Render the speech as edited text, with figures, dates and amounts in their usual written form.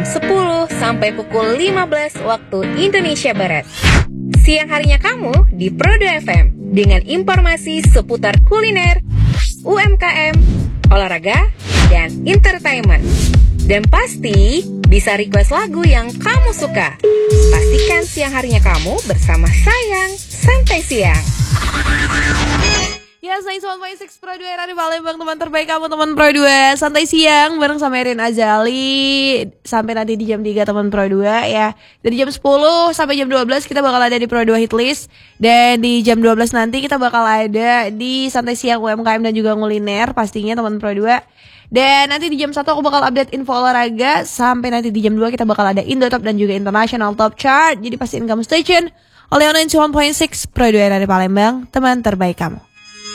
jam 10 sampai pukul 15 waktu Indonesia Barat. Siang harinya kamu di Pro 2 FM dengan informasi seputar kuliner, UMKM, olahraga, dan entertainment. Dan pasti bisa request lagu yang kamu suka. Pastikan siang harinya kamu bersama Sayang Santai Siang. Ya, saya 1.6 Pro 2 Radio Palembang, teman terbaik kamu, teman Pro 2 Santai Siang bareng sama Erin Azali. Sampai nanti di jam 3 teman Pro 2 ya. Dari jam 10 sampai jam 12 kita bakal ada di Pro 2 Hitlist. Dan di jam 12 nanti kita bakal ada di Santai Siang UMKM dan juga kuliner pastinya teman Pro 2. Dan nanti di jam 1 aku bakal update info olahraga. Sampai nanti di jam 2 kita bakal ada Indo Top dan juga International Top Chart. Jadi pastiin kamu stay tune oleh 1.6 Pro 2 Radio Palembang, teman terbaik kamu.